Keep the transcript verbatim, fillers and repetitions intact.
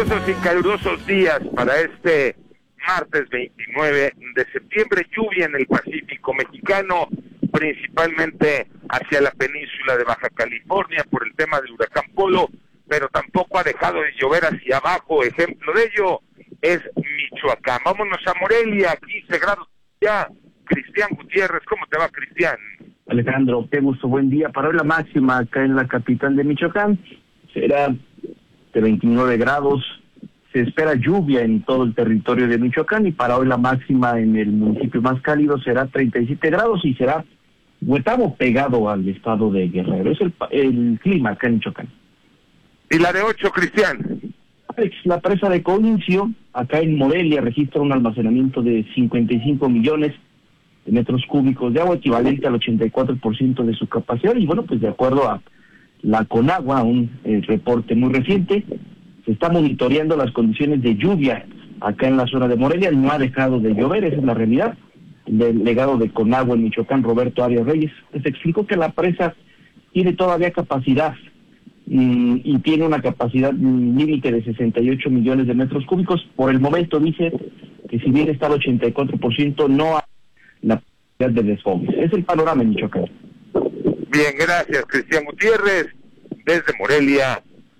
lluviosos y calurosos días para este martes veintinueve de septiembre. Lluvia en el Pacífico mexicano, principalmente hacia la península de Baja California por el tema del huracán Polo, pero tampoco ha dejado de llover hacia abajo. Ejemplo de ello es Michoacán. Vámonos a Morelia, quince grados ya. Cristian Gutiérrez, ¿cómo te va, Cristian? Alejandro, qué gusto, buen día. Para hoy la máxima acá en la capital de Michoacán será de veintinueve grados. Se espera lluvia en todo el territorio de Michoacán y para hoy la máxima en el municipio más cálido será treinta y siete grados y será Huetamo pegado al estado de Guerrero. Es el, el clima acá en Michoacán. ¿Y la de ocho, Cristian? La presa de Coincio, acá en Morelia, registra un almacenamiento de cincuenta y cinco millones de metros cúbicos de agua, equivalente al ochenta y cuatro por ciento de su capacidad. Y bueno, pues de acuerdo a la Conagua, un eh, reporte muy reciente, se está monitoreando las condiciones de lluvia acá en la zona de Morelia. No ha dejado de llover, esa es la realidad. El delegado de Conagua en Michoacán, Roberto Arias Reyes, pues explicó que la presa tiene todavía capacidad y, y tiene una capacidad límite de sesenta y ocho millones de metros cúbicos. Por el momento dice que si bien está al ochenta y cuatro por ciento, no hay la posibilidad de desfogues. Es el panorama en Michoacán. Bien, gracias, Cristian Gutiérrez. Desde Morelia,